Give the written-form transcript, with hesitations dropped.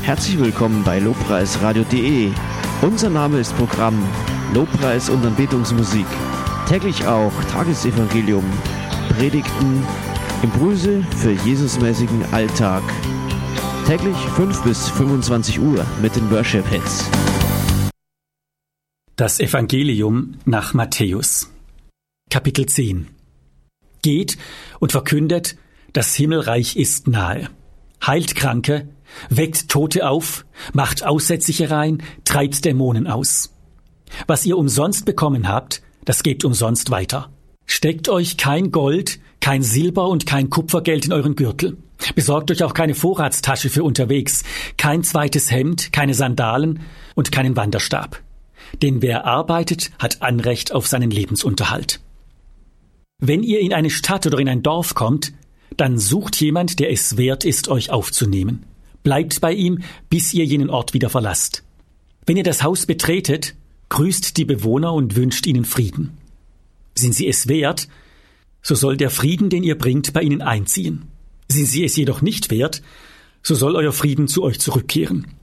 Herzlich willkommen bei lobpreisradio.de. Unser Name ist Programm Lobpreis und Anbetungsmusik. Täglich auch Tagesevangelium, Predigten, Impulse für Jesusmäßigen Alltag. Täglich 5 bis 25 Uhr mit den Worship-Hits. Das Evangelium nach Matthäus. Kapitel 10. Geht und verkündet, das Himmelreich ist nahe. Heilt Kranke, weckt Tote auf, macht Aussätzige rein, treibt Dämonen aus. Was ihr umsonst bekommen habt, das gebt umsonst weiter. Steckt euch kein Gold, kein Silber und kein Kupfergeld in euren Gürtel. Besorgt euch auch keine Vorratstasche für unterwegs, kein zweites Hemd, keine Sandalen und keinen Wanderstab. Denn wer arbeitet, hat Anrecht auf seinen Lebensunterhalt. Wenn ihr in eine Stadt oder in ein Dorf kommt, dann sucht jemand, der es wert ist, euch aufzunehmen. Bleibt bei ihm, bis ihr jenen Ort wieder verlasst. Wenn ihr das Haus betretet, grüßt die Bewohner und wünscht ihnen Frieden. Sind sie es wert, so soll der Frieden, den ihr bringt, bei ihnen einziehen. Sind sie es jedoch nicht wert, so soll euer Frieden zu euch zurückkehren.